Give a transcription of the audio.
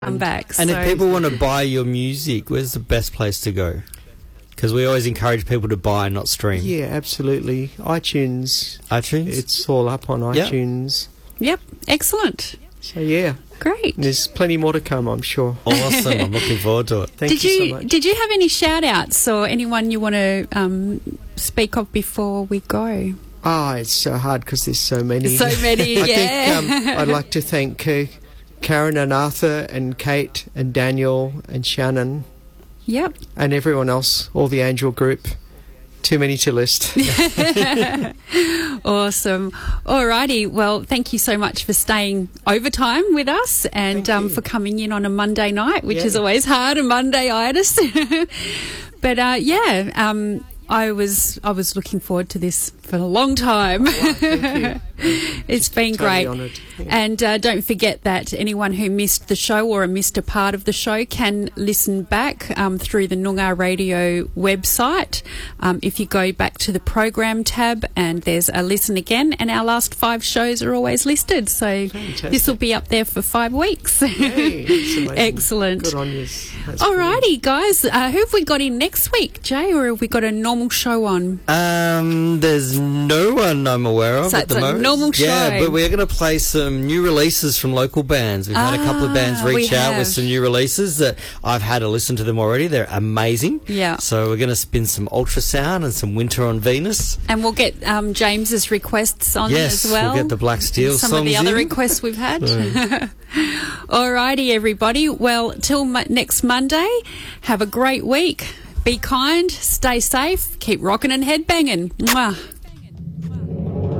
come back. And so. if people want to buy your music, where's the best place to go? Because we always encourage people to buy, not stream. Yeah, absolutely. iTunes. It's all up on iTunes. Yep, excellent. So, yeah. Great. There's plenty more to come, I'm sure. Awesome. I'm looking forward to it. Thank you so much. Did you have any shout-outs or anyone you want to speak of before we go? Oh, it's so hard because there's so many. So many, I think I'd like to thank Karen and Arthur and Kate and Daniel and Shannon. Yep. And everyone else, all the Angel group. Too many to list. Awesome. Alrighty. Well, thank you so much for staying overtime with us and for coming in on a Monday night, which is always hard, a Monday-itis. But I was looking forward to this for a long time. Thank you. It's been totally great. Honoured. Yeah. And don't forget that anyone who missed the show or missed a part of the show can listen back through the Noongar Radio website. If you go back to the program tab and there's a listen again, and our last 5 shows are always listed. So this will be up there for 5 weeks. Yay, that's amazing. Excellent. Good on you. Alrighty, guys. Who have we got in next week, Jay, or have we got a normal show on? There's no one I'm aware of at the moment. Normal show. Yeah, but we're going to play some new releases from local bands. We've had a couple of bands reach out with some new releases that I've had to listen to them already. They're amazing. Yeah. So we're going to spin some Ultrasound and some Winter on Venus. And we'll get James's requests on as well. Yes, we'll get the Black Steel some songs of the other in. requests we've had. Alrighty, everybody. Well, till next Monday, have a great week. Be kind, stay safe, keep rocking and headbanging. Mwah.